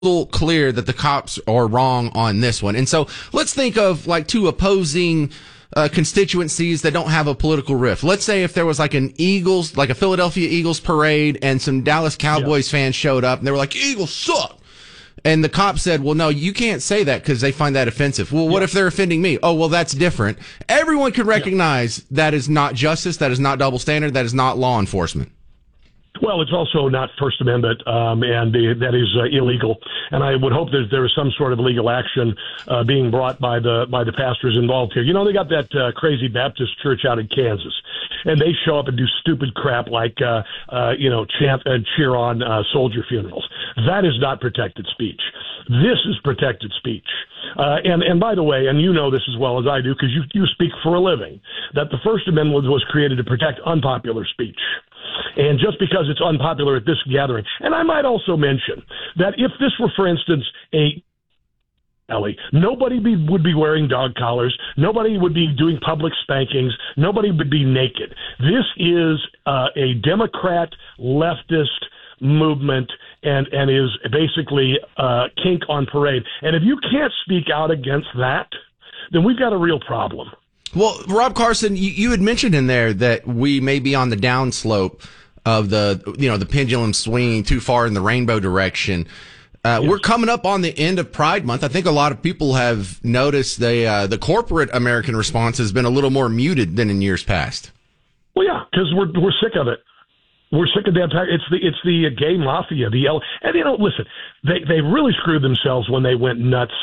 clear that the cops are wrong on this one. And so let's think of like two opposing constituencies that don't have a political rift. Let's say if there was like an Eagles, like a Philadelphia Eagles parade, and some Dallas Cowboys fans showed up and they were like, Eagles suck. And the cop said, well, no, you can't say that because they find that offensive. Well, what if they're offending me? Oh, well, that's different. Everyone could recognize that is not justice, that is not double standard, that is not law enforcement. Well, it's also not First Amendment, and that is illegal. And I would hope that there is some sort of legal action being brought by the pastors involved here. You know, they got that crazy Baptist church out in Kansas, and they show up and do stupid crap like chant and cheer on soldier funerals. That is not protected speech. This is protected speech. And by the way, and you know this as well as I do because you speak for a living, that the First Amendment was created to protect unpopular speech. And just because it's unpopular at this gathering, and I might also mention that if this were, for instance, nobody would be wearing dog collars. Nobody would be doing public spankings. Nobody would be naked. This is a Democrat leftist movement and is basically kink on parade. And if you can't speak out against that, then we've got a real problem. Well, Rob Carson, you had mentioned in there that we may be on the downslope of the pendulum swinging too far in the rainbow direction. Yes. We're coming up on the end of Pride Month. I think a lot of people have noticed the corporate American response has been a little more muted than in years past. Well, yeah, because we're sick of it. We're sick of that. It's the gay mafia. And listen, they really screwed themselves when they went nuts.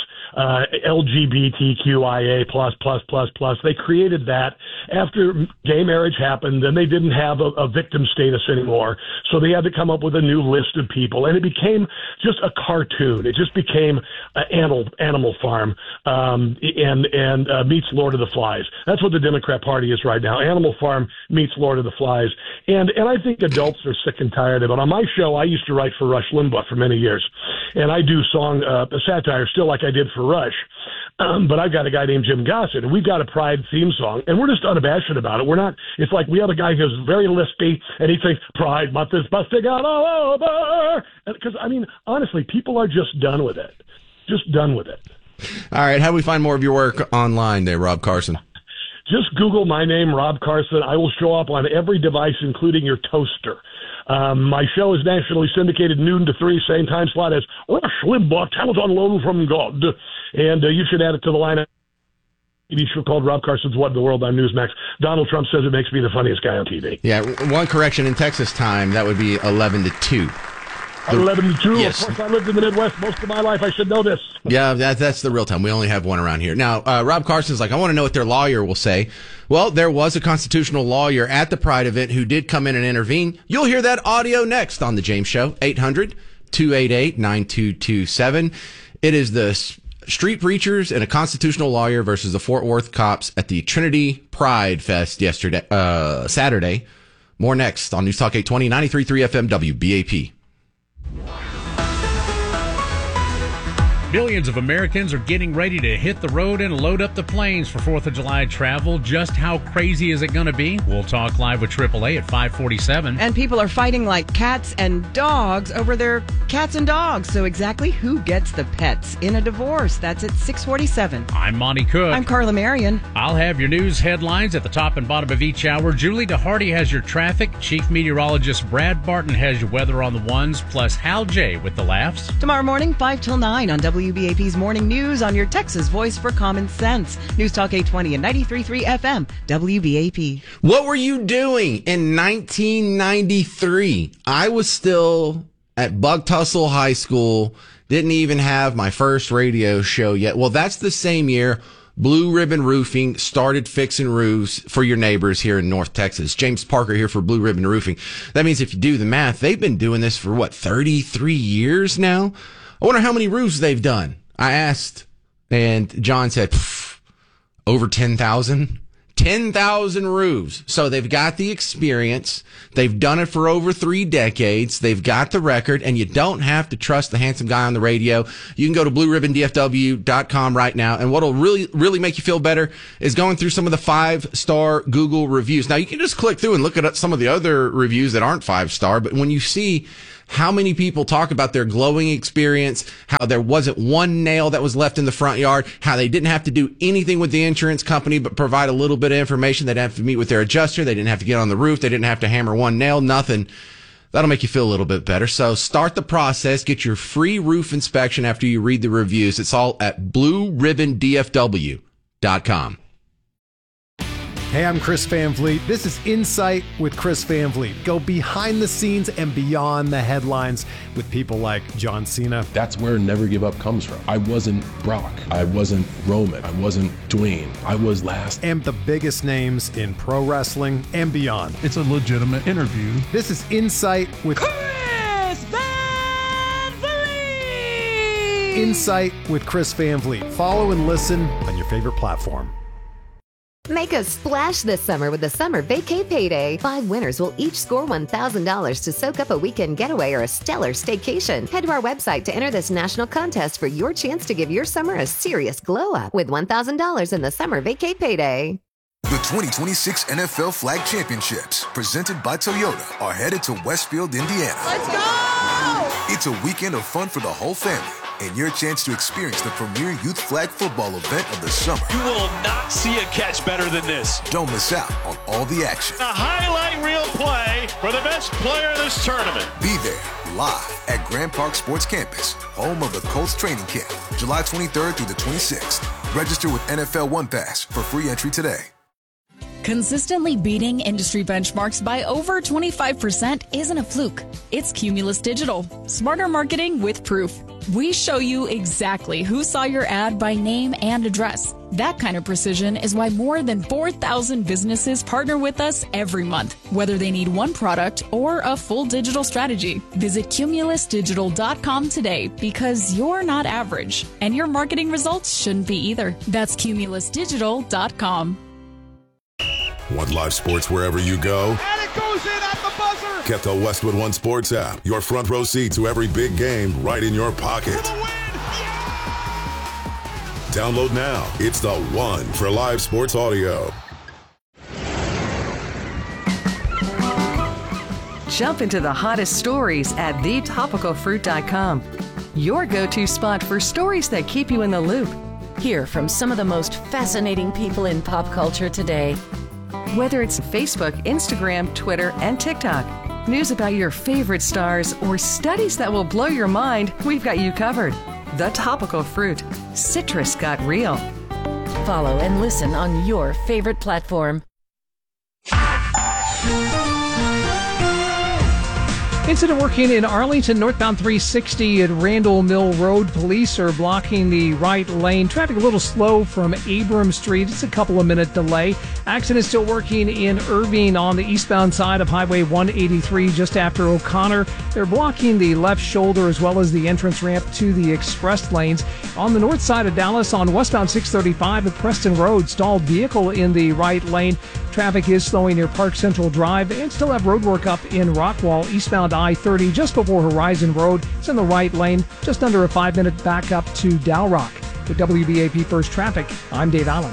LGBTQIA plus. They created that after gay marriage happened, and they didn't have a victim status anymore. So they had to come up with a new list of people, and it became just a cartoon. It just became Animal Farm and meets Lord of the Flies. That's what the Democrat Party is right now. Animal Farm meets Lord of the Flies, and I think adults are sick and tired of it. On my show, I used to write for Rush Limbaugh for many years, and I do satire still like I did for Rush. But I've got a guy named Jim Gossett, and we've got a Pride theme song, and we're just unabashed about it. We're not. It's like we have a guy who's very lispy, and he thinks Pride Month is busting out all over. Because honestly, people are just done with it. Just done with it. All right, how do we find more of your work online, there, Rob Carson? Just Google my name, Rob Carson. I will show up on every device, including your toaster. My show is nationally syndicated noon to 3, same time slot as Rush Limbaugh, talent on loan from God. And you should add it to the lineup. TV show called Rob Carson's What in the World on Newsmax. Donald Trump says it makes me the funniest guy on TV. Yeah, one correction in Texas time, that would be 11 to 2. 11 to 2. Yes. Of course, I lived in the Midwest most of my life. I should know this. Yeah, that's the real time. We only have one around here. Now, Rob Carson's like, I want to know what their lawyer will say. Well, there was a constitutional lawyer at the Pride event who did come in and intervene. You'll hear that audio next on The James Show, 800-288-9227. It is the street preachers and a constitutional lawyer versus the Fort Worth cops at the Trinity Pride Fest Saturday. More next on News Talk 820, 93.3 FM, WBAP. Millions of Americans are getting ready to hit the road and load up the planes for 4th of July travel. Just how crazy is it going to be? We'll talk live with AAA at 5:47. And people are fighting like cats and dogs over their cats and dogs. So exactly who gets the pets in a divorce? That's at 6:47. I'm Monty Cook. I'm Carla Marion. I'll have your news headlines at the top and bottom of each hour. Julie DeHardy has your traffic. Chief Meteorologist Brad Barton has your weather on the ones, plus Hal J with the laughs. Tomorrow morning, 5 till 9 on WBAP's Morning News on your Texas voice for common sense. News Talk 820 and 93.3 FM, WBAP. What were you doing in 1993? I was still at Buck Tussle High School, didn't even have my first radio show yet. Well, that's the same year Blue Ribbon Roofing started fixing roofs for your neighbors here in North Texas. James Parker here for Blue Ribbon Roofing. That means if you do the math, they've been doing this for 33 years now? I wonder how many roofs they've done. I asked, and John said, over 10,000. 10,000 roofs. So they've got the experience. They've done it for over 3 decades. They've got the record, and you don't have to trust the handsome guy on the radio. You can go to blueribbondfw.com right now, and what'll really make you feel better is going through some of the 5-star Google reviews. Now, you can just click through and look at some of the other reviews that aren't 5-star, but when you see How many people talk about their glowing experience, how there wasn't one nail that was left in the front yard, how they didn't have to do anything with the insurance company but provide a little bit of information. They didn't have to meet with their adjuster. They didn't have to get on the roof. They didn't have to hammer one nail, nothing. That'll make you feel a little bit better. So start the process. Get your free roof inspection after you read the reviews. It's all at BlueRibbonDFW.com. Hey, I'm Chris Van Vliet. This is Insight with Chris Van Vliet. Go behind the scenes and beyond the headlines with people like John Cena. That's where Never Give Up comes from. I wasn't Brock. I wasn't Roman. I wasn't Dwayne. I was last. And the biggest names in pro wrestling and beyond. It's a legitimate interview. This is Insight with Chris Van Vliet. Insight with Chris Van Vliet. Follow and listen on your favorite platform. Make a splash this summer with the Summer Vacay Payday. 5 winners will each score $1,000 to soak up a weekend getaway or a stellar staycation. Head to our website to enter this national contest for your chance to give your summer a serious glow up with $1,000 in the Summer Vacay Payday. The 2026 NFL Flag Championships, presented by Toyota, are headed to Westfield, Indiana. Let's go! It's a weekend of fun for the whole family and your chance to experience the premier youth flag football event of the summer. You will not see a catch better than this. Don't miss out on all the action. A highlight reel play for the best player in this tournament. Be there live at Grand Park Sports Campus, home of the Colts training camp, July 23rd through the 26th. Register with NFL One Pass for free entry today. Consistently beating industry benchmarks by over 25% isn't a fluke. It's Cumulus Digital. Smarter marketing with proof. We show you exactly who saw your ad by name and address. That kind of precision is why more than 4,000 businesses partner with us every month, whether they need one product or a full digital strategy. Visit cumulusdigital.com today because you're not average, and your marketing results shouldn't be either. That's cumulusdigital.com. Want live sports wherever you go? And it goes in at the buzzer! Get the Westwood One Sports app. Your front row seat to every big game right in your pocket. For the win! Yeah! Download now. It's the one for live sports audio. Jump into the hottest stories at thetopicalfruit.com. Your go-to spot for stories that keep you in the loop. Hear from some of the most fascinating people in pop culture today. Whether it's Facebook, Instagram, Twitter, and TikTok, news about your favorite stars, or studies that will blow your mind, we've got you covered. The Topical Fruit. Citrus got real. Follow and listen on your favorite platform. Incident working in Arlington, northbound 360 at Randall Mill Road. Police are blocking the right lane. Traffic a little slow from Abram Street. It's a couple of minute delay. Accident still working in Irving on the eastbound side of Highway 183 just after O'Connor. They're blocking the left shoulder as well as the entrance ramp to the express lanes. On the north side of Dallas on westbound 635 at Preston Road, stalled vehicle in the right lane. Traffic is slowing near Park Central Drive and still have road work up in Rockwall, eastbound I-30 just before Horizon Road. It's in the right lane, just under a 5-minute backup to Dow Rock. With WBAP First Traffic, I'm Dave Allen.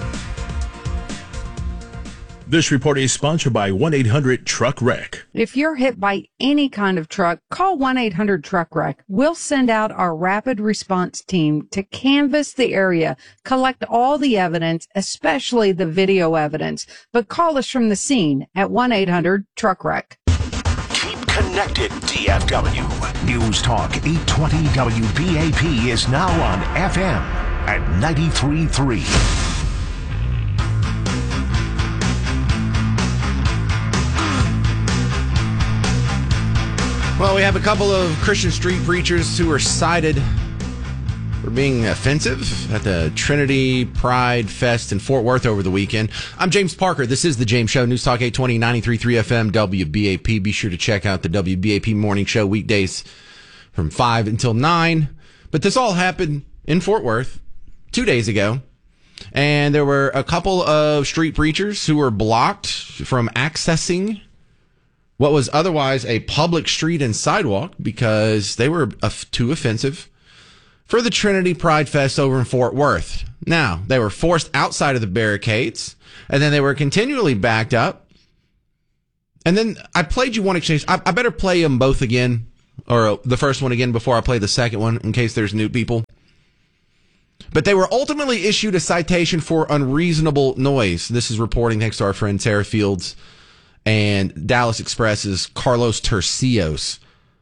This report is sponsored by 1-800-TRUCK-WRECK. If you're hit by any kind of truck, call 1-800-TRUCK-WRECK. We'll send out our rapid response team to canvass the area, collect all the evidence, especially the video evidence. But call us from the scene at 1-800-TRUCK-WRECK. Keep connected, DFW. News Talk 820 WBAP is now on FM at 93.3. Well, we have a couple of Christian street preachers who were cited for being offensive at the Trinity Pride Fest in Fort Worth over the weekend. I'm James Parker. This is The James Show, News Talk 820, 93.3 FM, WBAP. Be sure to check out the WBAP Morning Show weekdays from 5 until 9. But this all happened in Fort Worth 2 days ago. And there were a couple of street preachers who were blocked from accessing what was otherwise a public street and sidewalk because they were too offensive for the Trinity Pride Fest over in Fort Worth. Now, they were forced outside of the barricades, and then they were continually backed up. And then I played you one exchange. I better play them both again or the first one again before I play the second one in case there's new people. But they were ultimately issued a citation for unreasonable noise. This is reporting thanks to our friend Sarah Fields and Dallas Express's Carlos Tercios.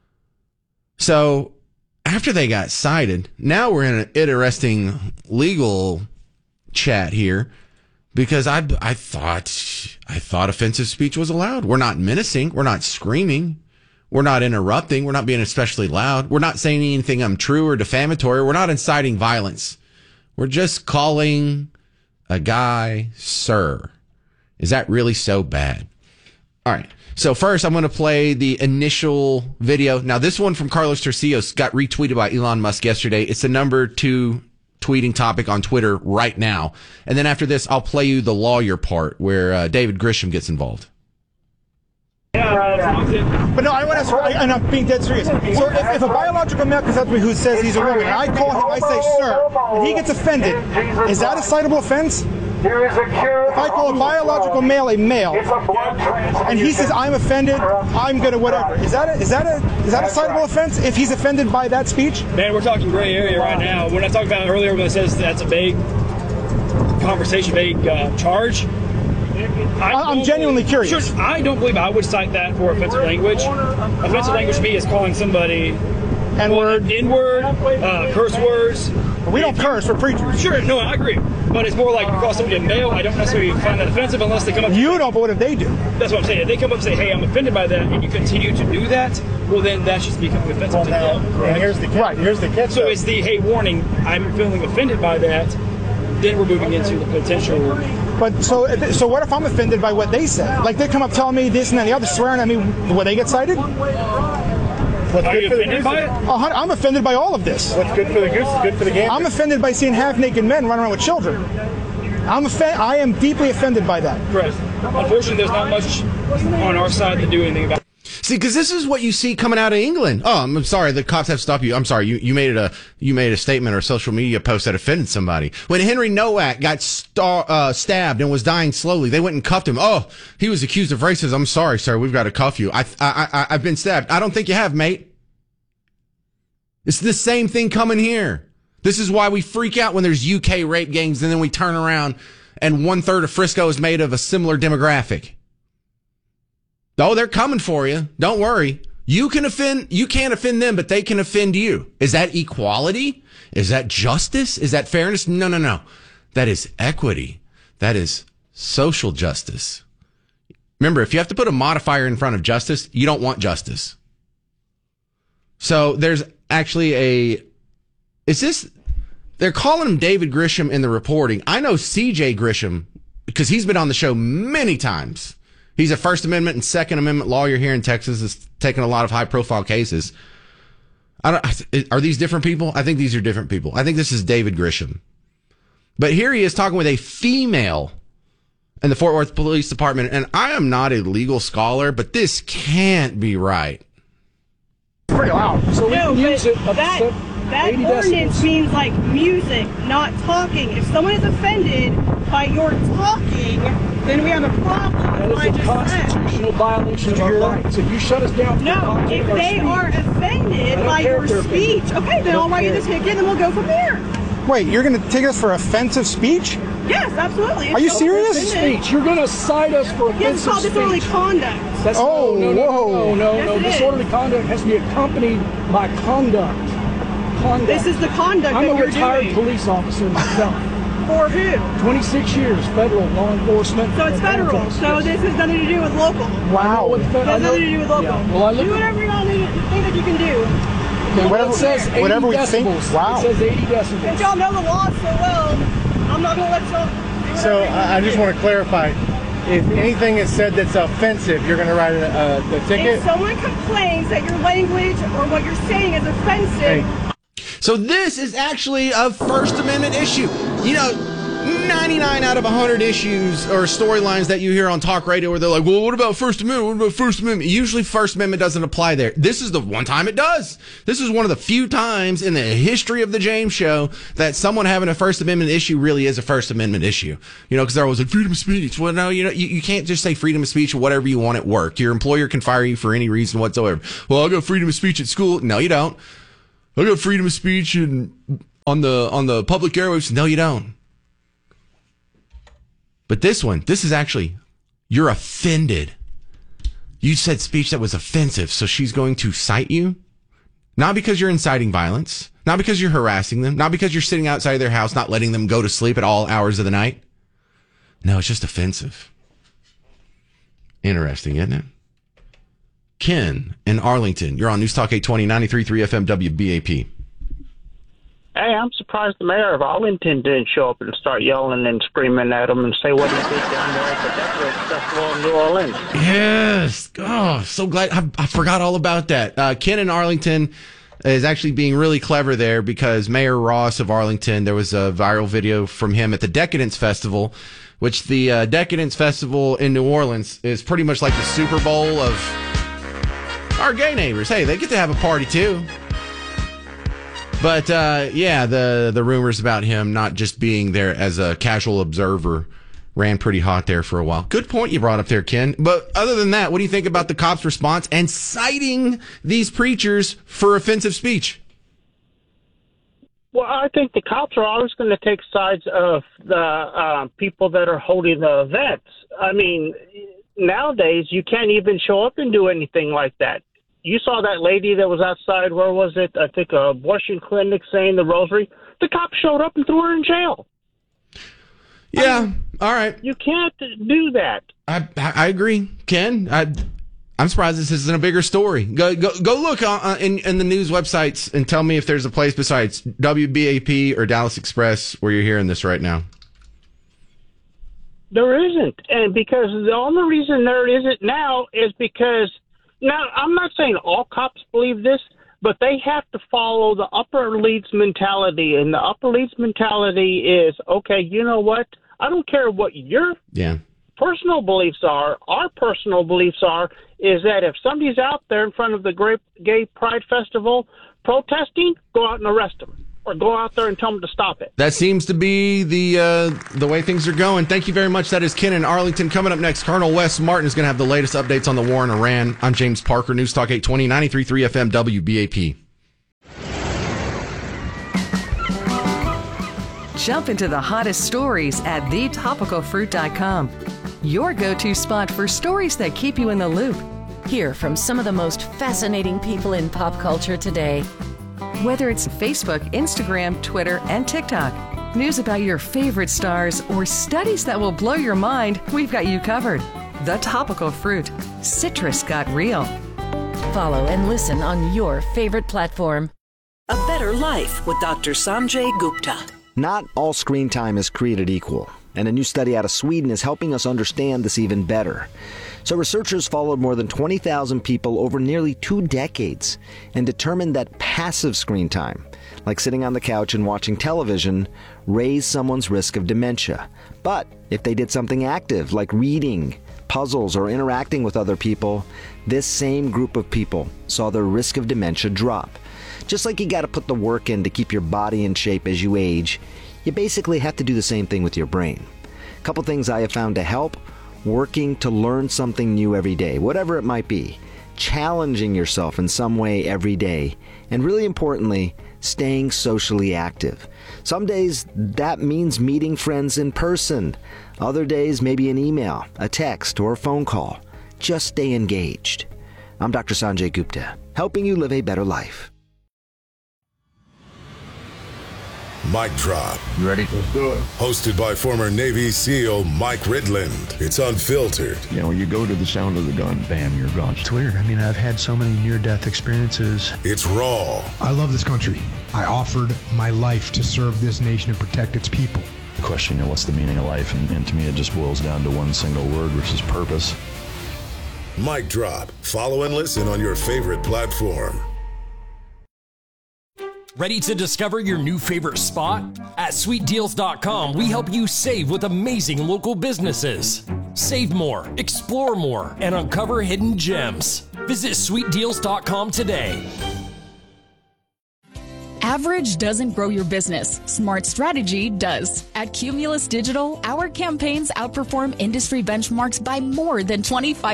So after they got cited, now we're in an interesting legal chat here because I thought offensive speech was allowed. We're not menacing. We're not screaming. We're not interrupting. We're not being especially loud. We're not saying anything untrue or defamatory. We're not inciting violence. We're just calling a guy sir. Is that really so bad? All right. So first, I'm going to play the initial video. Now, this one from Carlos Tercios got retweeted by Elon Musk yesterday. It's the number 2 tweeting topic on Twitter right now. And then after this, I'll play you the lawyer part where David Grisham gets involved. But no, I want to ask, and I'm being dead serious. So if a biological male comes up to me who says he's a woman, and I call him, I say sir, and he gets offended, is that a citable offense? If I call a biological male a male, and he says I'm offended, I'm gonna whatever, is that a citable offense if he's offended by that speech? Man, we're talking gray area right now. When I talked about earlier when it says that's a vague conversation, vague charge. I'm genuinely curious. Sure, I don't believe I would cite that for offensive language. Offensive language to me is calling somebody N-word, curse words. We don't curse, we're preachers. Sure, no, I agree. But it's more like if you call somebody a male, I don't necessarily find that offensive unless they come up. You don't, but what if they do? That's what I'm saying. If they come up and say, hey, I'm offended by that, and you continue to do that, well, then that's just becoming offensive to them. And here's the catch. Here's the catch. So it's the, hey, warning, I'm feeling offended by that. Then we're moving into the potential. But so what if I'm offended by what they say? Like they come up telling me this and then the other, swearing at me, will they get cited? Are you offended by it? I'm offended by all of this. What's good for the goose is good for the gander. I'm offended by seeing half-naked men running around with children. I am deeply offended by that. Right. Unfortunately, there's not much on our side to do anything about it. See, because this is what you see coming out of England. Oh, I'm sorry, the cops have stopped you. I'm sorry, you made a statement or a social media post that offended somebody. When Henry Nowak got stabbed and was dying slowly, they went and cuffed him. Oh, he was accused of racism. I'm sorry, sir, we've got to cuff you. I've been stabbed. I don't think you have, mate. It's the same thing coming here. This is why we freak out when there's UK rape gangs and then we turn around and 1/3 of Frisco is made of a similar demographic. Oh, they're coming for you. Don't worry. You can't offend them, but they can offend you. Is that equality? Is that justice? Is that fairness? No. That is equity. That is social justice. Remember, if you have to put a modifier in front of justice, you don't want justice. So there's actually they're calling him David Grisham in the reporting. I know CJ Grisham because he's been on the show many times. He's a First Amendment and Second Amendment lawyer here in Texas. Has taken a lot of high-profile cases. Are these different people? I think these are different people. I think this is David Grisham. But here he is talking with a female in the Fort Worth Police Department, and I am not a legal scholar, but this can't be right. It's pretty loud. So we can use it. That ordinance means like music, not talking. If someone is offended by your talking, then we have a problem. That is a constitutional violation of our rights. If you shut us down, no. If they are offended by your speech, okay, then I'll write you the ticket, and we'll go from there. Wait, you're going to take us for offensive speech? Yes, absolutely. Are you serious? Speech. You're going to cite us for offensive speech. Yes, it's called disorderly conduct. That's no. Yes, disorderly conduct has to be accompanied by conduct. This is the conduct I'm that you're a retired doing. police officer myself. For who? 26 years, federal law enforcement. So it's federal. So this has nothing to do with local. Wow. It has nothing to do with local. Yeah. Well, do whatever you think that you can do. Okay, whatever it says 80 whatever we decibels. think. Wow. It says 80 decibels. If y'all know the law so well, I'm not going to let y'all do So I just want to clarify. If anything is said that's offensive, you're going to write a ticket? If someone complains that your language or what you're saying is offensive... So this is actually a First Amendment issue. You know, 99 out of 100 issues or storylines that you hear on talk radio where they're like, well, what about First Amendment? What about First Amendment? Usually First Amendment doesn't apply there. This is the one time it does. This is one of the few times in the history of the James Show that someone having a First Amendment issue really is a First Amendment issue. You know, because they're always like, freedom of speech. Well, no, you can't just say freedom of speech or whatever you want at work. Your employer can fire you for any reason whatsoever. Well, I got freedom of speech at school. No, you don't. I got freedom of speech on the public airwaves. No, you don't. But this is actually, you're offended. You said speech that was offensive, so she's going to cite you? Not because you're inciting violence, not because you're harassing them, not because you're sitting outside of their house, not letting them go to sleep at all hours of the night. No, it's just offensive. Interesting, isn't it? Ken in Arlington, you're on News Talk 820, 93.3 FM WBAP. Hey, I'm surprised the mayor of Arlington didn't show up and start yelling and screaming at him and say what he did down there at the Decorated Festival in New Orleans. Yes. Oh, so glad. I forgot all about that. Ken in Arlington is actually being really clever there because Mayor Ross of Arlington, there was a viral video from him at the Decadence Festival, which the Decadence Festival in New Orleans is pretty much like the Super Bowl of our gay neighbors. Hey, they get to have a party too. But, the rumors about him not just being there as a casual observer ran pretty hot there for a while. Good point you brought up there, Ken. But other than that, what do you think about the cops' response and citing these preachers for offensive speech? Well, I think the cops are always going to take sides of the people that are holding the events. I mean, nowadays, you can't even show up and do anything like that. You saw that lady that was outside, where was it? I think a abortion clinic saying the rosary. The cops showed up and threw her in jail. Yeah, all right. You can't do that. I agree, Ken. I'm surprised this isn't a bigger story. Go look in the news websites and tell me if there's a place besides WBAP or Dallas Express where you're hearing this right now. There isn't. And because the only reason there isn't now is because... Now, I'm not saying all cops believe this, but they have to follow the upper leads mentality. And the upper leads mentality is, okay, you know what? I don't care what your personal beliefs are. Our personal beliefs is that if somebody's out there in front of the Great Gay Pride Festival protesting, go out and arrest them. Or go out there and tell them to stop it. That seems to be the way things are going. Thank you very much. That is Ken in Arlington. Coming up next, Colonel Wes Martin is going to have the latest updates on the war in Iran. I'm James Parker, News Talk 820, 93.3 FM WBAP. Jump into the hottest stories at thetopicalfruit.com. Your go-to spot for stories that keep you in the loop. Hear from some of the most fascinating people in pop culture today. Whether it's Facebook, Instagram, Twitter, and TikTok, news about your favorite stars, or studies that will blow your mind, we've got you covered. The Topical Fruit. Citrus got real. Follow and listen on your favorite platform. A Better Life with Dr. Sanjay Gupta. Not all screen time is created equal, and a new study out of Sweden is helping us understand this even better. So researchers followed more than 20,000 people over nearly 2 decades and determined that passive screen time, like sitting on the couch and watching television, raised someone's risk of dementia. But if they did something active, like reading, puzzles, or interacting with other people, this same group of people saw their risk of dementia drop. Just like you got to put the work in to keep your body in shape as you age, you basically have to do the same thing with your brain. A couple things I have found to help: working to learn something new every day, whatever it might be, challenging yourself in some way every day, and really importantly, staying socially active. Some days that means meeting friends in person. Other days, maybe an email, a text, or a phone call. Just stay engaged. I'm Dr. Sanjay Gupta, helping you live a better life. Mic Drop. You ready? Let's do it. Hosted by former Navy SEAL Mike Ridland. It's unfiltered. You know, when you go to the sound of the gun, bam, you're gone. It's weird. I mean, I've had so many near-death experiences. It's raw. I love this country. I offered my life to serve this nation and protect its people. The question, you know, what's the meaning of life? And to me, it just boils down to one single word, which is purpose. Mic Drop. Follow and listen on your favorite platform. Ready to discover your new favorite spot? At SweetDeals.com, we help you save with amazing local businesses. Save more, explore more, and uncover hidden gems. Visit SweetDeals.com today. Average doesn't grow your business. Smart strategy does. At Cumulus Digital, our campaigns outperform industry benchmarks by more than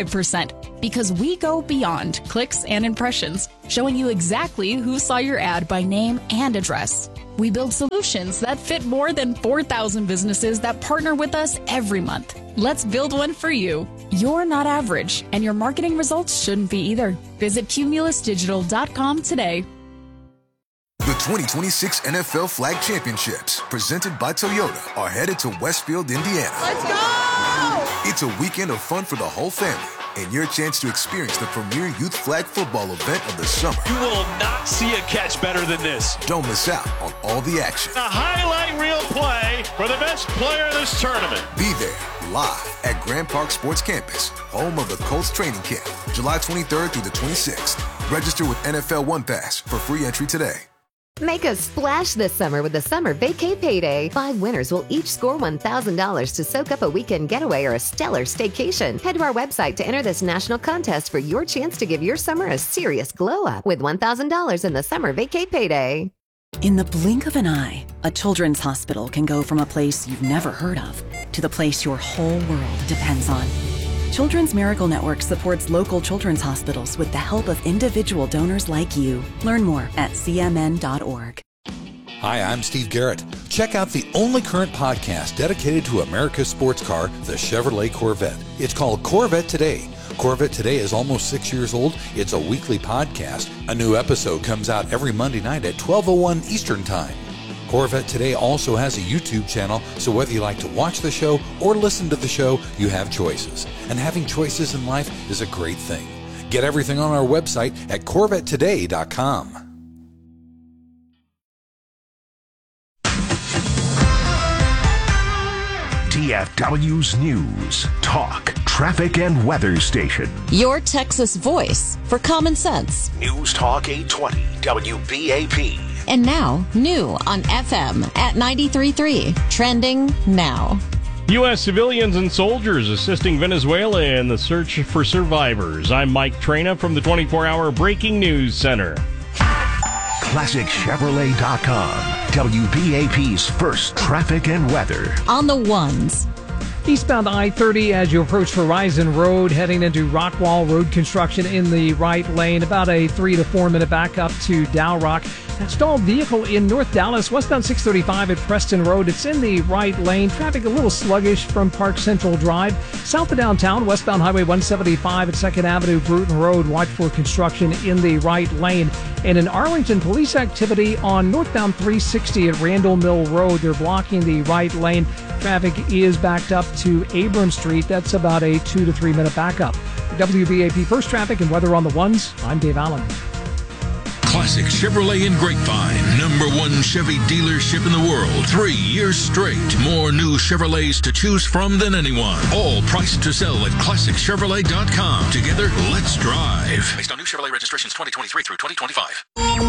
25% because we go beyond clicks and impressions, showing you exactly who saw your ad by name and address. We build solutions that fit more than 4,000 businesses that partner with us every month. Let's build one for you. You're not average, and your marketing results shouldn't be either. Visit cumulusdigital.com today. The 2026 NFL Flag Championships, presented by Toyota, are headed to Westfield, Indiana. Let's go! It's a weekend of fun for the whole family and your chance to experience the premier youth flag football event of the summer. You will not see a catch better than this. Don't miss out on all the action. A highlight reel play for the best player of this tournament. Be there live at Grand Park Sports Campus, home of the Colts training camp, July 23rd through the 26th. Register with NFL One Pass for free entry today. Make a splash this summer with the Summer Vacay Payday. 5 winners will each score $1,000 to soak up a weekend getaway or a stellar staycation. Head to our website to enter this national contest for your chance to give your summer a serious glow-up with $1,000 in the Summer Vacay Payday. In the blink of an eye, a children's hospital can go from a place you've never heard of to the place your whole world depends on. Children's Miracle Network supports local children's hospitals with the help of individual donors like you. Learn more at cmn.org. Hi, I'm Steve Garrett. Check out the only current podcast dedicated to America's sports car, the Chevrolet Corvette. It's called Corvette Today. Corvette Today is almost 6 years old. It's a weekly podcast. A new episode comes out every Monday night at 12:01 Eastern Time. Corvette Today also has a YouTube channel, so whether you like to watch the show or listen to the show, you have choices. And having choices in life is a great thing. Get everything on our website at CorvetteToday.com. DFW's News, Talk, Traffic, and Weather Station. Your Texas voice for common sense. News Talk 820, WBAP. And now, new on FM at 93.3. Trending now. U.S. civilians and soldiers assisting Venezuela in the search for survivors. I'm Mike Traina from the 24-hour Breaking News Center. ClassicChevrolet.com. WBAP's first traffic and weather. On the ones. Eastbound I-30 as you approach Horizon Road, heading into Rockwall. Road construction in the right lane. About a 3 to 4 minute backup to Dow Rock. That stalled vehicle in North Dallas, westbound 635 at Preston Road. It's in the right lane. Traffic a little sluggish from Park Central Drive. South of downtown, westbound Highway 175 at 2nd Avenue, Bruton Road. Watch for construction in the right lane. And in Arlington, police activity on northbound 360 at Randall Mill Road. They're blocking the right lane. Traffic is backed up to Abram Street. That's about a 2 to 3 minute backup. WBAP First Traffic and Weather on the Ones. I'm Dave Allen. Classic Chevrolet in Grapevine, #1 Chevy dealership in the world. 3 years straight. More new Chevrolets to choose from than anyone. All priced to sell at ClassicChevrolet.com. Together, let's drive. Based on new Chevrolet registrations 2023 through 2025.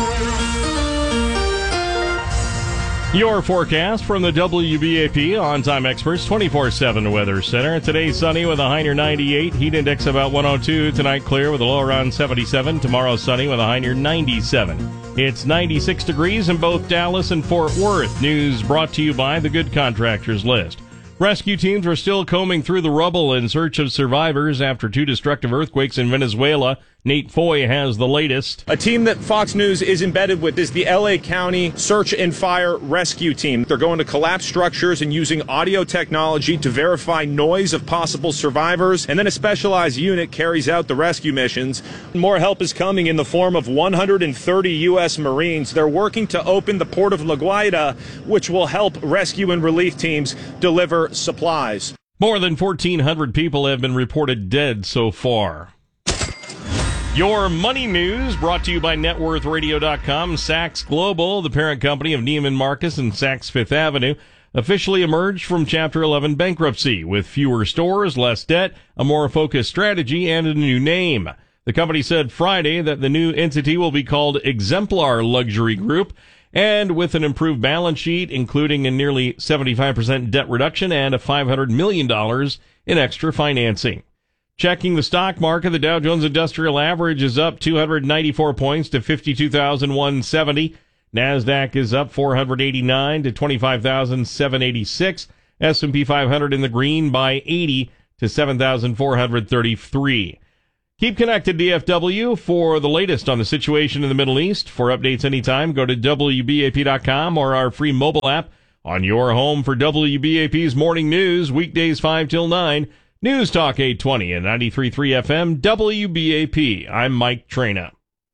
Your forecast from the WBAP On-Time Experts 24/7 Weather Center. Today's sunny with a high near 98. Heat index about 102. Tonight clear with a low around 77. Tomorrow sunny with a high near 97. It's 96 degrees in both Dallas and Fort Worth. News brought to you by the Good Contractors List. Rescue teams are still combing through the rubble in search of survivors after 2 destructive earthquakes in Venezuela. Nate Foy has the latest. A team that Fox News is embedded with is the LA County Search and Fire Rescue Team. They're going to collapse structures and using audio technology to verify noise of possible survivors, and then a specialized unit carries out the rescue missions. More help is coming in the form of 130 U.S. Marines. They're working to open the port of La Guaira, which will help rescue and relief teams deliver supplies. More than 1,400 people have been reported dead so far. Your money news brought to you by NetWorthRadio.com. Saks Global, the parent company of Neiman Marcus and Saks Fifth Avenue, officially emerged from Chapter 11 bankruptcy with fewer stores, less debt, a more focused strategy, and a new name. The company said Friday that the new entity will be called Exemplar Luxury Group, And with an improved balance sheet, including a nearly 75% debt reduction and a $500 million in extra financing. Checking the stock market, the Dow Jones Industrial Average is up 294 points to 52,170. NASDAQ is up 489 to 25,786. S&P 500 in the green by 80 to 7,433. Keep connected, DFW, for the latest on the situation in the Middle East. For updates anytime, go to WBAP.com or our free mobile app on your home for WBAP's morning news, weekdays 5 till 9. News Talk 820 and 93.3 FM, WBAP. I'm Mike Traina.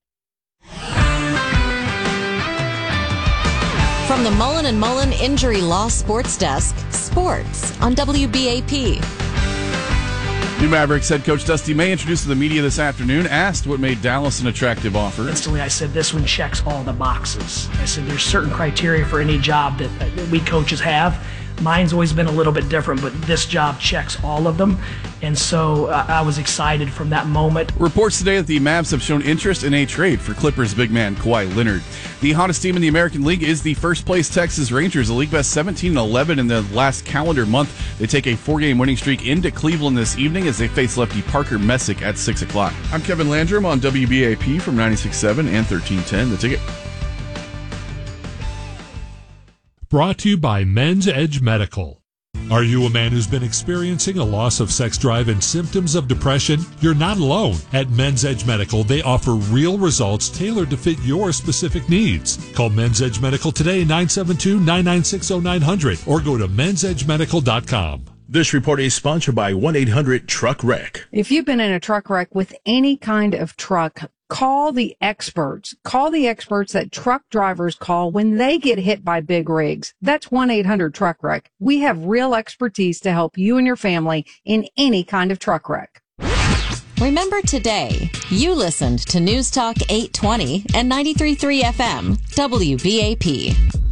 From the Mullen & Mullen Injury Law Sports Desk, sports on WBAP. New Mavericks head coach Dusty May, introduced to the media this afternoon, asked what made Dallas an attractive offer. Instantly, I said, this one checks all the boxes. I said, there's certain criteria for any job that we coaches have. Mine's always been a little bit different, but this job checks all of them. And so I was excited from that moment. Reports today that the Mavs have shown interest in a trade for Clippers big man Kawhi Leonard. The hottest team in the American League is the first-place Texas Rangers, the league best 17-11 in the last calendar month. They take a 4-game winning streak into Cleveland this evening as they face lefty Parker Messick at 6 o'clock. I'm Kevin Landrum on WBAP from 96.7 and 1310. The Ticket. Brought to you by Men's Edge Medical. Are you a man who's been experiencing a loss of sex drive and symptoms of depression? You're not alone. At Men's Edge Medical, they offer real results tailored to fit your specific needs. Call Men's Edge Medical today, 972-996-0900, or go to mensedgemedical.com. This report is sponsored by 1-800-TRUCK-WRECK. If you've been in a truck wreck with any kind of truck, call the experts. Call the experts that truck drivers call when they get hit by big rigs. That's 1-800-TRUCK-WRECK. We have real expertise to help you and your family in any kind of truck wreck. Remember today, you listened to News Talk 820 and 93.3 FM, WBAP.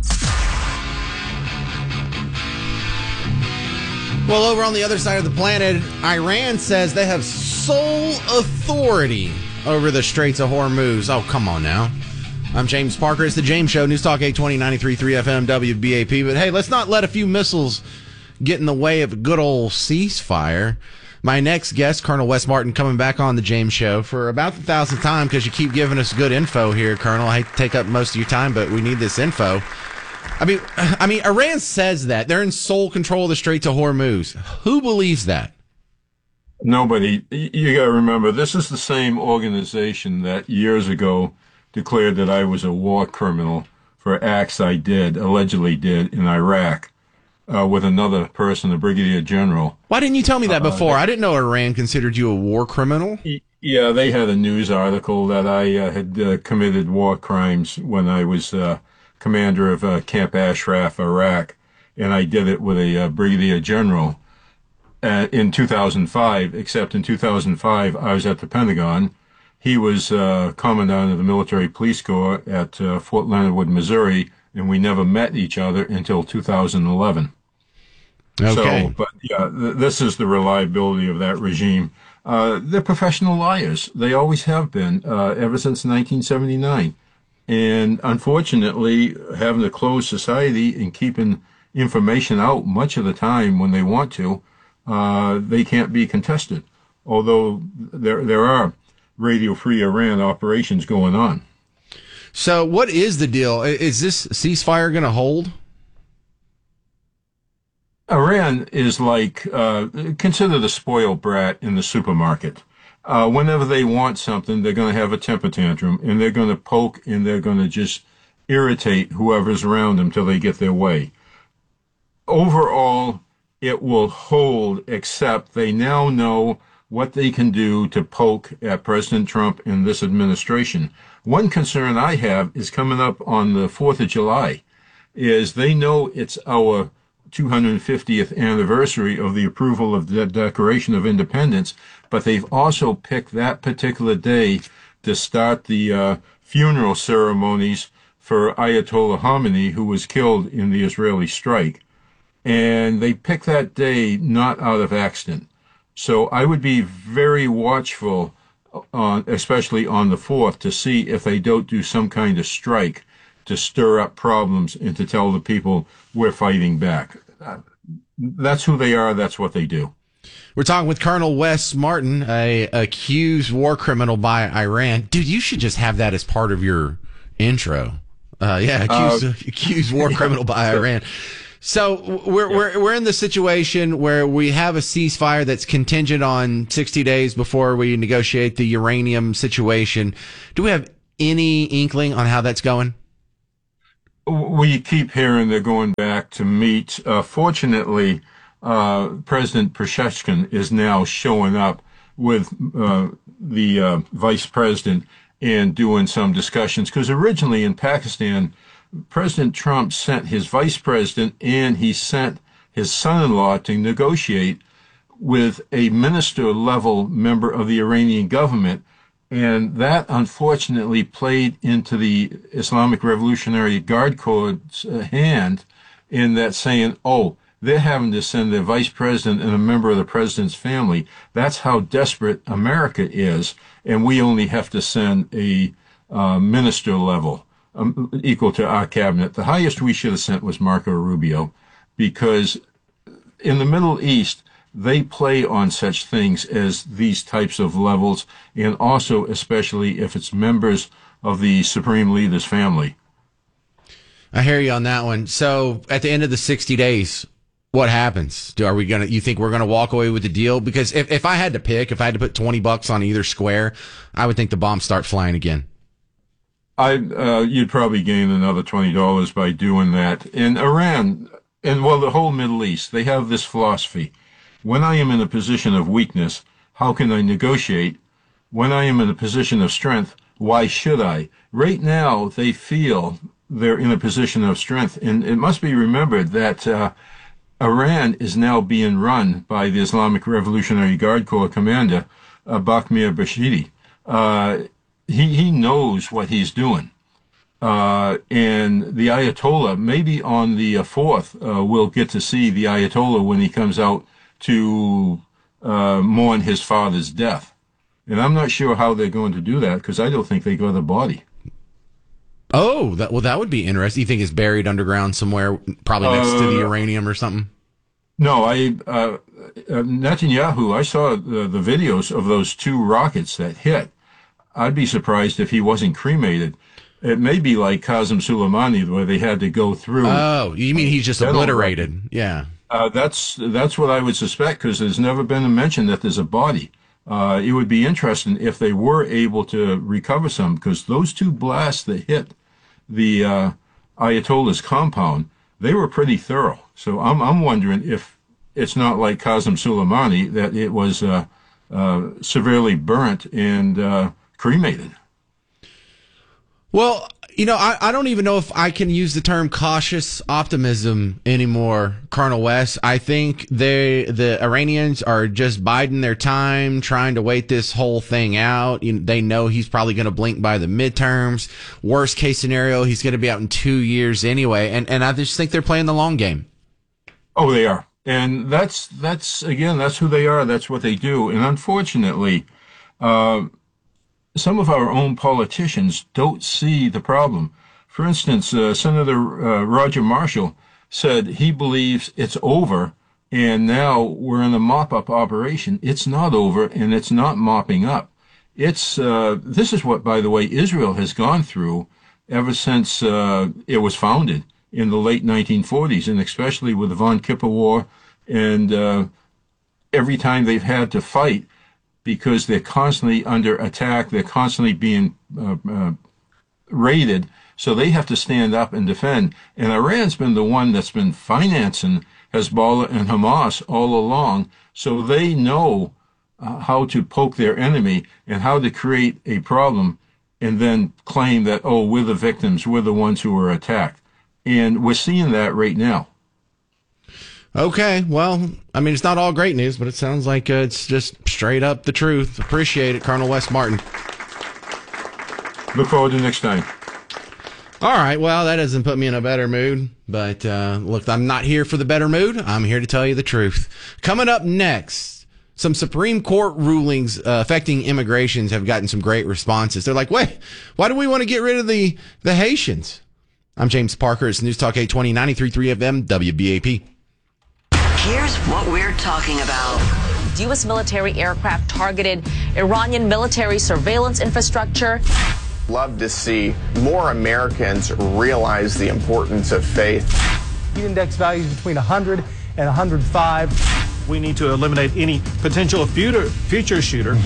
Well, over on the other side of the planet, Iran says they have sole authority over the Straits of Hormuz. Oh, come on now. I'm James Parker. It's the James Show, News Talk 820, 93.3 FM, WBAP. But hey, let's not let a few missiles get in the way of a good old ceasefire. My next guest, Colonel Wes Martin, coming back on the James Show for about the 1,000th time because you keep giving us good info here, Colonel. I hate to take up most of your time, but we need this info. I mean, Iran says that. They're in sole control of the Straits of Hormuz. Who believes that? Nobody. You got to remember, this is the same organization that years ago declared that I was a war criminal for acts I allegedly did in Iraq with another person, a brigadier general. Why didn't you tell me that before? I didn't know Iran considered you a war criminal. Yeah, they had a news article that I had committed war crimes when I was commander of Camp Ashraf, Iraq, and I did it with a brigadier general in 2005, except in 2005 I was at the Pentagon. He was commandant of the military police corps at Fort Leonard Wood, Missouri, and we never met each other until 2011. Okay. So, but yeah, this is the reliability of that regime. They're professional liars. They always have been, ever since 1979. And unfortunately, having a closed society and keeping information out much of the time when they want to, they can't be contested. Although there are Radio Free Iran operations going on. So what is the deal? Is this ceasefire going to hold? Iran is like, consider the spoiled brat in the supermarket. Whenever they want something, they're going to have a temper tantrum, and they're going to poke, and they're going to just irritate whoever's around them till they get their way. Overall, it will hold, except they now know what they can do to poke at President Trump and this administration. One concern I have is coming up on the 4th of July, is they know it's our 250th anniversary of the approval of the Declaration of Independence, but they've also picked that particular day to start the funeral ceremonies for Ayatollah Khamenei, who was killed in the Israeli strike. And they picked that day not out of accident. So I would be very watchful, especially on the 4th, to see if they don't do some kind of strike to stir up problems and to tell the people we're fighting back. That's who they are. That's what they do. We're talking with Colonel Wes Martin, a accused war criminal by Iran. Dude, you should just have that as part of your intro. Accused war criminal by Iran. So we're in the situation where we have a ceasefire that's contingent on 60 days before we negotiate the uranium situation. Do we have any inkling on how that's going? We keep hearing they're going back to meet. Fortunately, President Pezeshkian is now showing up with the vice president and doing some discussions. Because originally in Pakistan, President Trump sent his vice president and he sent his son-in-law to negotiate with a minister-level member of the Iranian government. And that, unfortunately, played into the Islamic Revolutionary Guard Corps' hand in that saying, they're having to send their vice president and a member of the president's family. That's how desperate America is. And we only have to send a minister level equal to our cabinet. The highest we should have sent was Marco Rubio, because in the Middle East, they play on such things as these types of levels, and also especially if it's members of the Supreme Leader's family. I hear you on that one. So at the end of the 60 days, what happens? You think we're going to walk away with the deal? Because if I had to pick, if I had to put $20 on either square, I would think the bombs start flying again. You'd probably gain another $20 by doing that. In Iran, the whole Middle East, they have this philosophy. When I am in a position of weakness, how can I negotiate? When I am in a position of strength, why should I? Right now, they feel they're in a position of strength. And it must be remembered that Iran is now being run by the Islamic Revolutionary Guard Corps commander, Bakhmir Bashidi. He knows what he's doing. And the Ayatollah, maybe on the 4th, we'll get to see the Ayatollah when he comes out to mourn his father's death. And I'm not sure how they're going to do that, because I don't think they got a body. Oh, that would be interesting. You think it's buried underground somewhere, probably next to the uranium or something? No, Netanyahu, I saw the videos of those 2 rockets that hit. I'd be surprised if he wasn't cremated. It may be like Qasem Soleimani, where they had to go through. Oh, you mean he's just obliterated? Yeah. That's what I would suspect, because there's never been a mention that there's a body. It would be interesting if they were able to recover some, because those 2 blasts that hit the Ayatollah's compound, they were pretty thorough. So I'm wondering if it's not like Qasem Soleimani, that it was severely burnt and cremated. Well, I don't even know if I can use the term cautious optimism anymore, Colonel West. I think the Iranians are just biding their time, trying to wait this whole thing out. They know he's probably going to blink by the midterms. Worst case scenario, he's going to be out in 2 years anyway. And I just think they're playing the long game. Oh, they are. And that's who they are. That's what they do. And unfortunately, some of our own politicians don't see the problem. For instance, Senator Roger Marshall said he believes it's over, and now we're in a mop-up operation. It's not over, and it's not mopping up. This is what, by the way, Israel has gone through ever since it was founded in the late 1940s, and especially with the Yom Kippur War, and every time they've had to fight, because they're constantly under attack, they're constantly being raided, so they have to stand up and defend. And Iran's been the one that's been financing Hezbollah and Hamas all along, so they know how to poke their enemy and how to create a problem and then claim that, we're the victims, we're the ones who were attacked. And we're seeing that right now. Okay, well, it's not all great news, but it sounds like it's just straight up the truth. Appreciate it, Colonel Wes Martin. Look forward to next time. All right, well, that doesn't put me in a better mood, but look, I'm not here for the better mood. I'm here to tell you the truth. Coming up next, some Supreme Court rulings affecting immigrations have gotten some great responses. They're like, wait, why do we want to get rid of the Haitians? I'm James Parker. It's News Talk 820, 93.3 FM, WBAP. Here's what we're talking about. U.S. military aircraft targeted Iranian military surveillance infrastructure. Love to see more Americans realize the importance of faith. Index values between 100 and 105. We need to eliminate any potential future shooter.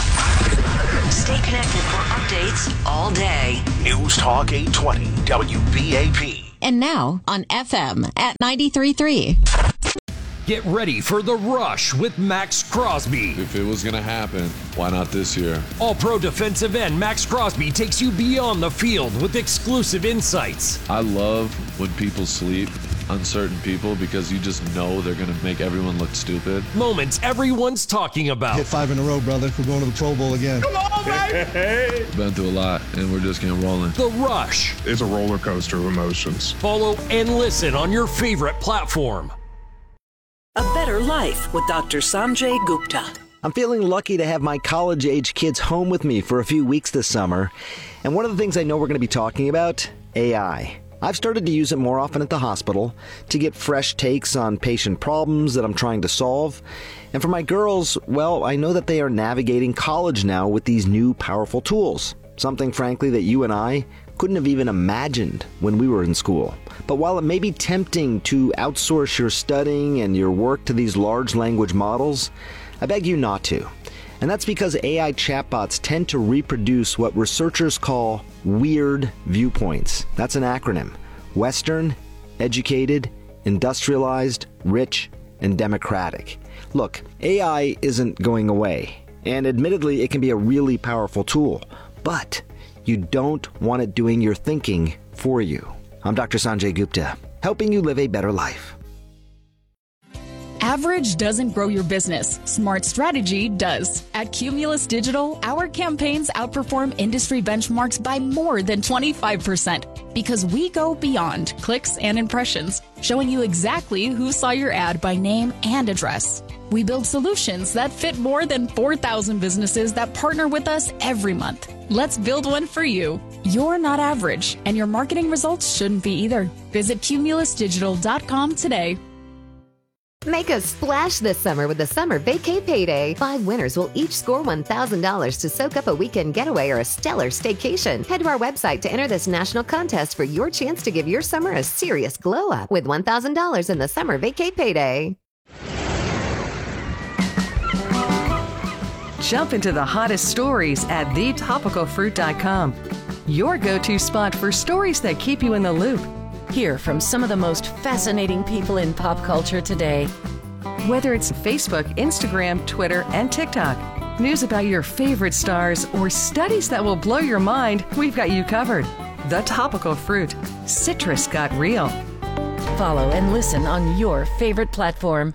Stay connected for updates all day. News Talk 820 WBAP. And now on FM at 93.3. Get ready for The Rush with Max Crosby. If it was going to happen, why not this year? All-pro defensive end Max Crosby takes you beyond the field with exclusive insights. I love when people sleep on certain people because you just know they're going to make everyone look stupid. Moments everyone's talking about. Hit 5 in a row, brother. We're going to the Pro Bowl again. Come on, baby! Been through a lot, and we're just getting rolling. The Rush. It's a roller coaster of emotions. Follow and listen on your favorite platform. A Better Life with Dr. Sanjay Gupta. I'm feeling lucky to have my college-age kids home with me for a few weeks this summer. And one of the things I know we're going to be talking about, AI. I've started to use it more often at the hospital to get fresh takes on patient problems that I'm trying to solve. And for my girls, well, I know that they are navigating college now with these new powerful tools. Something, frankly, that you and I couldn't have even imagined when we were in school. But while it may be tempting to outsource your studying and your work to these large language models, I beg you not to. And that's because AI chatbots tend to reproduce what researchers call weird viewpoints. That's an acronym. Western, educated, industrialized, rich, and democratic. Look, AI isn't going away. And admittedly, it can be a really powerful tool. But you don't want it doing your thinking for you. I'm Dr. Sanjay Gupta, helping you live a better life. Average doesn't grow your business. Smart strategy does. At Cumulus Digital, our campaigns outperform industry benchmarks by more than 25% because we go beyond clicks and impressions, showing you exactly who saw your ad by name and address. We build solutions that fit more than 4,000 businesses that partner with us every month. Let's build one for you. You're not average, and your marketing results shouldn't be either. Visit cumulusdigital.com today. Make a splash this summer with the Summer Vacay Payday. 5 winners will each score $1,000 to soak up a weekend getaway or a stellar staycation. Head to our website to enter this national contest for your chance to give your summer a serious glow up with $1,000 in the Summer Vacay Payday. Jump into the hottest stories at thetopicalfruit.com. Your go-to spot for stories that keep you in the loop. Hear from some of the most fascinating people in pop culture today. Whether it's Facebook, Instagram, Twitter, and TikTok, news about your favorite stars, or studies that will blow your mind, we've got you covered. The Topical Fruit. Citrus got real. Follow and listen on your favorite platform.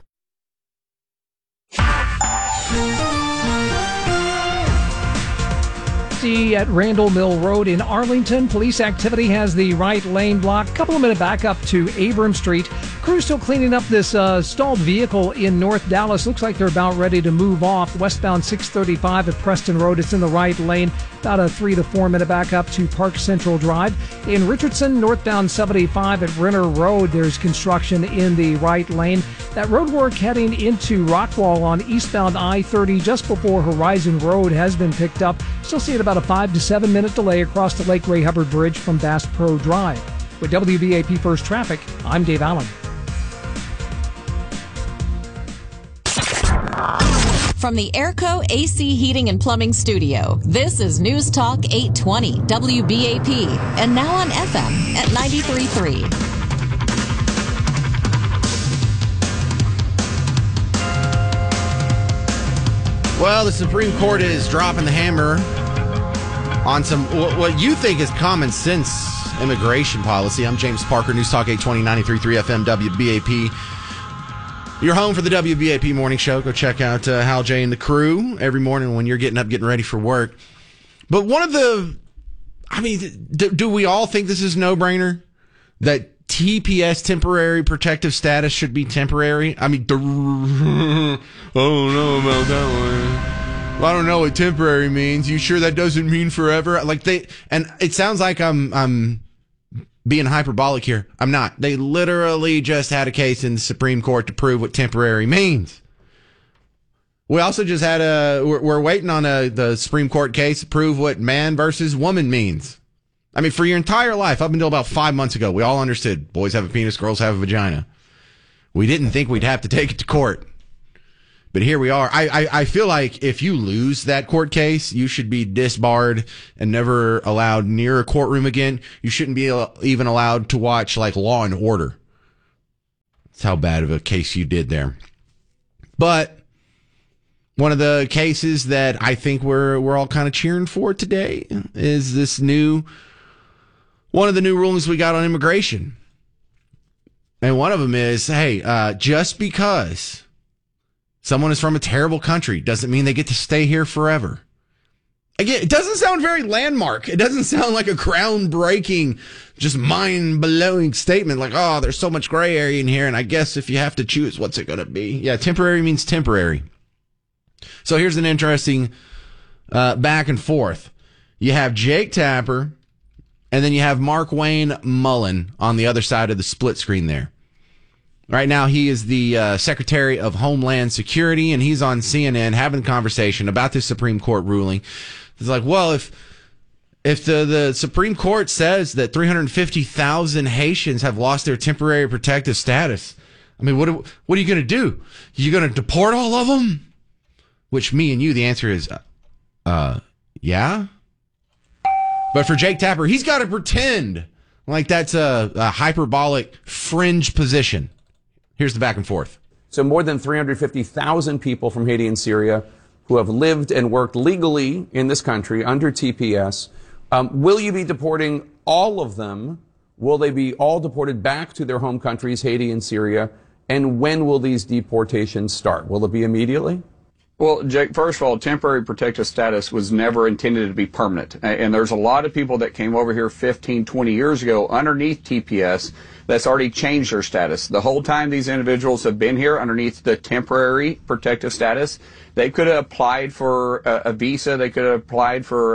At Randall Mill Road in Arlington, police activity has the right lane blocked. A couple of minutes back up to Abram Street. Crews still cleaning up this stalled vehicle in North Dallas. Looks like they're about ready to move off. Westbound 635 at Preston Road. It's in the right lane. About a 3 to 4 minute back up to Park Central Drive. In Richardson, northbound 75 at Renner Road, there's construction in the right lane. That road work heading into Rockwall on eastbound I-30 just before Horizon Road has been picked up. Still see it about a 5 to 7 minute delay across the Lake Ray Hubbard Bridge from Bass Pro Drive. With WBAP First Traffic, I'm Dave Allen. From the Airco AC Heating and Plumbing Studio, this is News Talk 820 WBAP, and now on FM at 93.3. Well, the Supreme Court is dropping the hammer on some what you think is common sense immigration policy. I'm James Parker, News Talk 820, 93.3 FM, WBAP. You're home for the WBAP Morning Show. Go check out Hal J and the crew every morning when you're getting up, getting ready for work. But one of the, do we all think this is a no-brainer? That TPS, temporary protective status, should be temporary? I don't know about that one. Well, I don't know what temporary means. You sure that doesn't mean forever? And it sounds like I'm being hyperbolic here. I'm not. They literally just had a case in the Supreme Court to prove what temporary means. We also just had we're waiting on the Supreme Court case to prove what man versus woman means. I mean, for your entire life, up until about 5 months ago, we all understood boys have a penis, girls have a vagina. We didn't think we'd have to take it to court. But here we are. I feel like if you lose that court case, you should be disbarred and never allowed near a courtroom again. You shouldn't be even allowed to watch like Law and Order. That's how bad of a case you did there. But one of the cases that I think we're all kind of cheering for today is this one of the new rulings we got on immigration. And one of them is, hey, just because someone is from a terrible country doesn't mean they get to stay here forever. Again, it doesn't sound very landmark. It doesn't sound like a groundbreaking, just mind-blowing statement like, oh, there's so much gray area in here, and I guess if you have to choose, what's it going to be? Yeah, temporary means temporary. So here's an interesting back and forth. You have Jake Tapper, and then you have Markwayne Mullin on the other side of the split screen there. Right now, he is the Secretary of Homeland Security, and he's on CNN having a conversation about this Supreme Court ruling. It's like, well, if the Supreme Court says that 350,000 Haitians have lost their temporary protective status, I mean, what are you going to do? You going to deport all of them? Which me and you, the answer is, yeah. But for Jake Tapper, he's got to pretend like that's a hyperbolic fringe position. Here's the back and forth. So more than 350,000 people from Haiti and Syria who have lived and worked legally in this country under TPS. Will you be deporting all of them? Will they be all deported back to their home countries, Haiti and Syria? And when will these deportations start? Will it be immediately? Well, Jake, first of all, temporary protective status was never intended to be permanent. And there's a lot of people that came over here 15, 20 years ago underneath TPS that's already changed their status. The whole time these individuals have been here underneath the temporary protective status, they could have applied for a visa. They could have applied for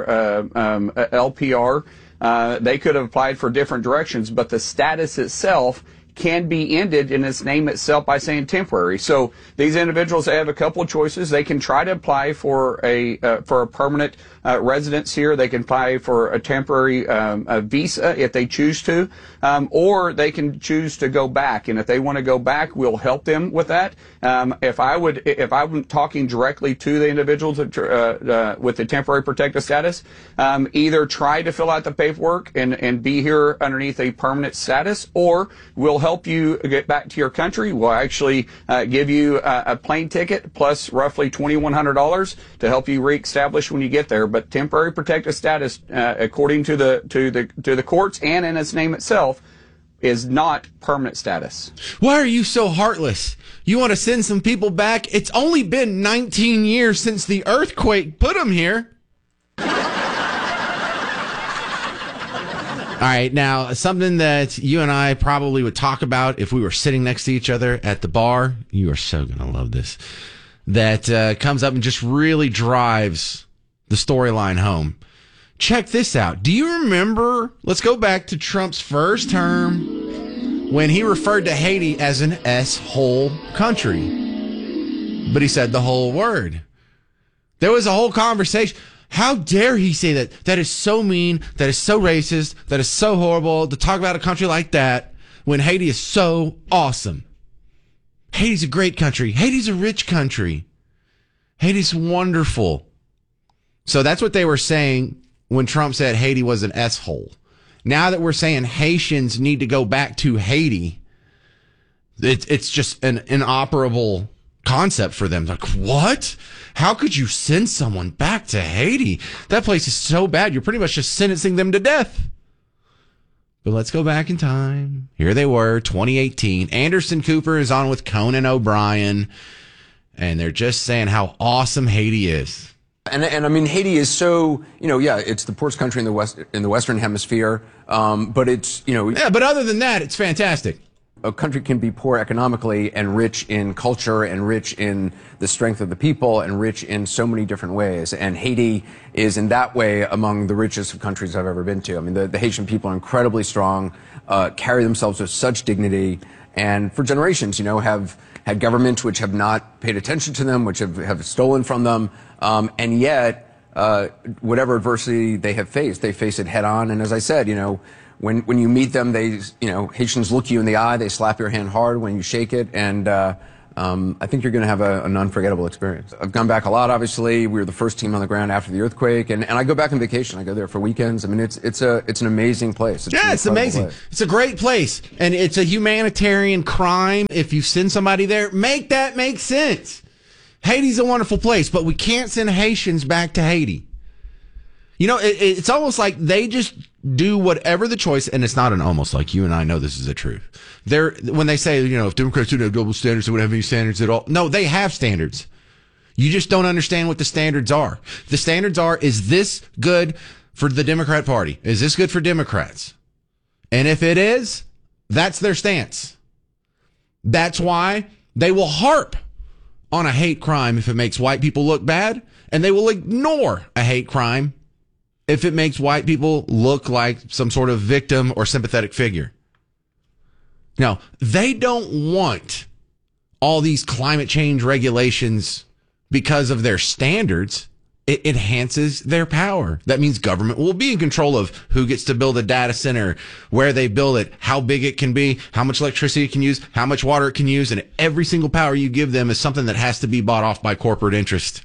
LPR. They could have applied for different directions, but the status itself can be ended in its name itself by saying temporary. So these individuals have a couple of choices. They can try to apply for a permanent residence here. They can apply for a temporary visa if they choose to, or they can choose to go back. And if they want to go back, we'll help them with that. If I'm talking directly to the individuals with the temporary protective status, either try to fill out the paperwork and be here underneath a permanent status, or we'll help you get back to your country. We'll actually give you a plane ticket plus roughly $2,100 to help you reestablish when you get there. But temporary protective status, according to the courts and in its name itself, is not permanent status. Why are you so heartless? You want to send some people back? It's only been 19 years since the earthquake put them here. All right, now, something that you and I probably would talk about if we were sitting next to each other at the bar. You are so going to love this. That comes up and just really drives the storyline home. Check this out. Do you remember, let's go back to Trump's first term, when he referred to Haiti as an S-hole country. But he said the whole word. There was a whole conversation. How dare he say that? That is so mean. That is so racist. That is so horrible to talk about a country like that when Haiti is so awesome. Haiti's a great country. Haiti's a rich country. Haiti's wonderful. So that's what they were saying when Trump said Haiti was an S-hole. Now that we're saying Haitians need to go back to Haiti, it's just an inoperable concept for them. Like, what? How could you send someone back to Haiti? That place is so bad. You're pretty much just sentencing them to death. But let's go back in time. Here they were, 2018. Anderson Cooper is on with Conan O'Brien, and they're just saying how awesome Haiti is. And I mean, Haiti is so, it's the poorest country in the Western Hemisphere, but it's, Yeah, but other than that, it's fantastic. a country can be poor economically and rich in culture and rich in the strength of the people and rich in so many different ways. And Haiti is in that way among the richest of countries I've ever been to. I mean, the Haitian people are incredibly strong, carry themselves with such dignity, and for generations, have had governments which have not paid attention to them, which have stolen from them, and yet, whatever adversity they have faced, they face it head on. And as I said, when you meet them, Haitians look you in the eye, they slap your hand hard when you shake it, and I think you're going to have an unforgettable experience. I've gone back a lot, obviously. We were the first team on the ground after the earthquake, and I go back on vacation. I go there for weekends. I mean, it's an amazing place. It's amazing. Place. It's a great place, and it's a humanitarian crime. If you send somebody there, make that make sense. Haiti's a wonderful place, but we can't send Haitians back to Haiti. It's almost like they just do whatever the choice, and it's not an almost like you and I know this is the truth. When they say, if Democrats don't have double standards, they wouldn't have any standards at all. No, they have standards. You just don't understand what the standards are. The standards are, is this good for the Democrat Party? Is this good for Democrats? And if it is, that's their stance. That's why they will harp on a hate crime if it makes white people look bad, and they will ignore a hate crime if it makes white people look like some sort of victim or sympathetic figure. Now, they don't want all these climate change regulations because of their standards. It enhances their power. That means government will be in control of who gets to build a data center, where they build it, how big it can be, how much electricity it can use, how much water it can use, and every single power you give them is something that has to be bought off by corporate interest.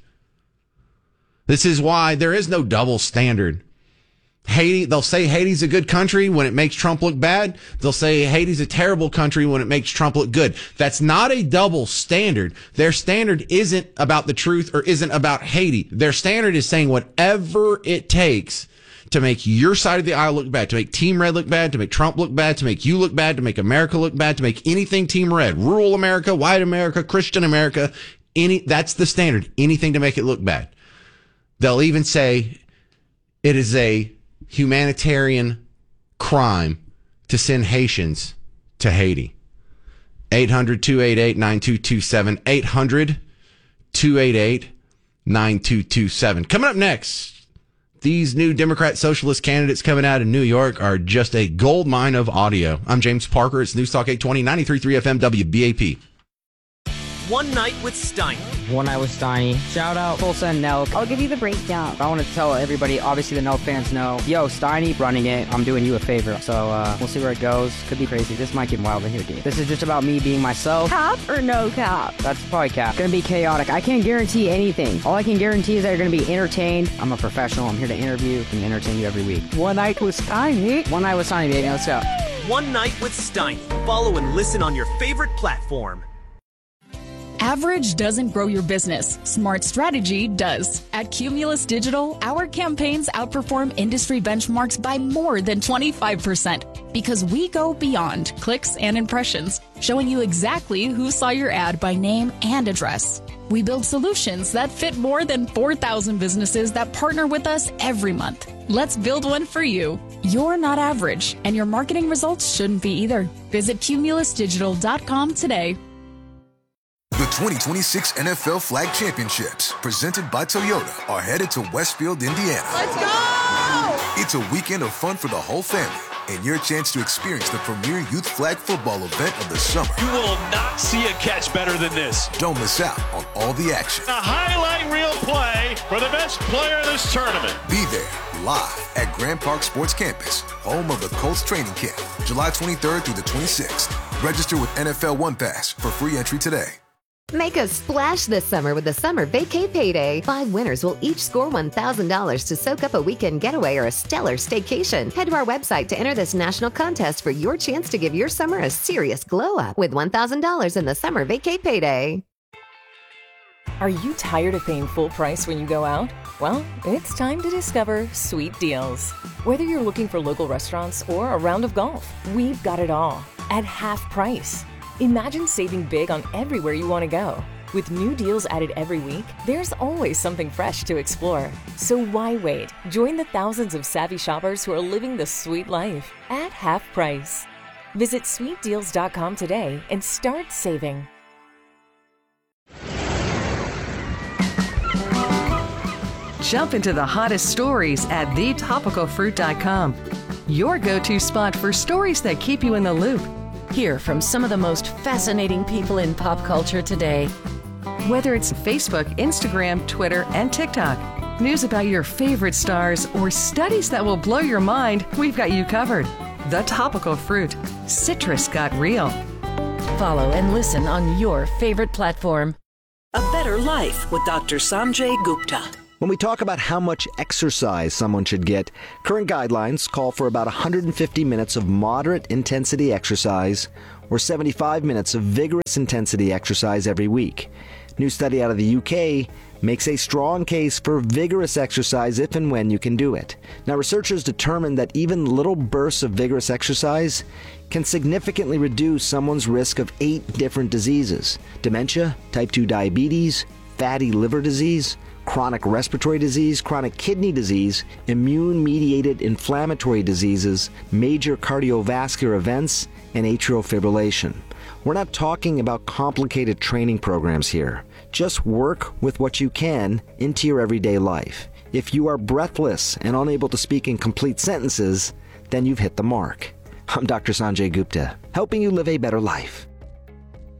This is why there is no double standard. Haiti, they'll say Haiti's a good country when it makes Trump look bad. They'll say Haiti's a terrible country when it makes Trump look good. That's not a double standard. Their standard isn't about the truth or isn't about Haiti. Their standard is saying whatever it takes to make your side of the aisle look bad, to make Team Red look bad, to make Trump look bad, to make you look bad, to make America look bad, to make anything Team Red, rural America, white America, Christian America, that's the standard. Anything to make it look bad. They'll even say it is a humanitarian crime to send Haitians to Haiti. 800-288-9227. 800-288-9227. Coming up next, these new Democrat socialist candidates coming out in New York are just a gold mine of audio. I'm James Parker. It's News Talk 820, 93.3 FM, WBAP. One Night with Steiny. One Night with Steiny. Shout out Tulsa and Nelk. I'll give you the breakdown. I want to tell everybody, obviously the Nelk fans know, yo, Steiny running it. I'm doing you a favor. So we'll see where it goes. Could be crazy. This might get wild in here, dude. This is just about me being myself. Cap or no cap? That's probably cap. Gonna be chaotic. I can't guarantee anything. All I can guarantee is that you're gonna be entertained. I'm a professional. I'm here to interview and entertain you every week. One Night with Steiny. One Night with Steiny, baby. Let's go. One Night with Steiny. Follow and listen on your favorite platform. Average doesn't grow your business. Smart strategy does. At Cumulus Digital, our campaigns outperform industry benchmarks by more than 25% because we go beyond clicks and impressions, showing you exactly who saw your ad by name and address. We build solutions that fit more than 4,000 businesses that partner with us every month. Let's build one for you. You're not average, and your marketing results shouldn't be either. Visit cumulusdigital.com today. The 2026 NFL Flag Championships, presented by Toyota, are headed to Westfield, Indiana. Let's go! It's a weekend of fun for the whole family and your chance to experience the premier youth flag football event of the summer. You will not see a catch better than this. Don't miss out on all the action. A highlight reel play for the best player in this tournament. Be there live at Grand Park Sports Campus, home of the Colts training camp, July 23rd through the 26th. Register with NFL One Pass for free entry today. Make a splash this summer with the Summer Vacay Payday. 5 winners will each score $1,000 to soak up a weekend getaway or a stellar staycation. Head to our website to enter this national contest for your chance to give your summer a serious glow up with $1,000 in the Summer Vacay Payday. Are you tired of paying full price when you go out? Well, it's time to discover Sweet Deals. Whether you're looking for local restaurants or a round of golf, we've got it all at half price. Imagine saving big on everywhere you want to go. With new deals added every week, there's always something fresh to explore. So why wait? Join the thousands of savvy shoppers who are living the sweet life at half price. Visit sweetdeals.com today and start saving. Jump into the hottest stories at thetopicalfruit.com. Your go-to spot for stories that keep you in the loop. Hear from some of the most fascinating people in pop culture today. Whether it's Facebook, Instagram, Twitter, and TikTok, news about your favorite stars, or studies that will blow your mind, we've got you covered. The Topical Fruit. Citrus got real. Follow and listen on your favorite platform. A Better Life with Dr. Sanjay Gupta. When we talk about how much exercise someone should get, current guidelines call for about 150 minutes of moderate intensity exercise or 75 minutes of vigorous intensity exercise every week. New study out of the UK makes a strong case for vigorous exercise if and when you can do it. Now, researchers determined that even little bursts of vigorous exercise can significantly reduce someone's risk of 8 different diseases: dementia, type 2 diabetes, fatty liver disease, chronic respiratory disease, chronic kidney disease, immune-mediated inflammatory diseases, major cardiovascular events, and atrial fibrillation. We're not talking about complicated training programs here. Just work with what you can into your everyday life. If you are breathless and unable to speak in complete sentences, then you've hit the mark. I'm Dr. Sanjay Gupta, helping you live a better life.